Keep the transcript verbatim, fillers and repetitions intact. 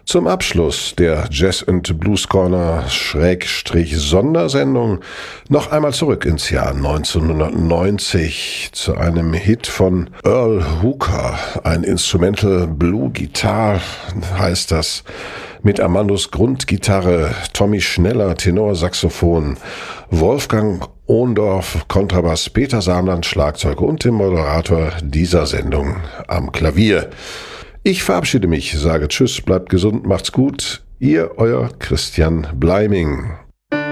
Zum Abschluss der Jazz and Blues Corner Schrägstrich Sondersendung noch einmal zurück ins Jahr neunzehnhundertneunzig zu einem Hit von Earl Hooker, ein Instrumental Blue Guitar heißt das, mit Amandos Grundgitarre, Tommy Schneller Tenorsaxophon, Wolfgang Ohndorf Kontrabass, Peter Samland Schlagzeug und dem Moderator dieser Sendung am Klavier. Ich verabschiede mich, sage Tschüss, bleibt gesund, macht's gut. Ihr, euer Christian Bleiming.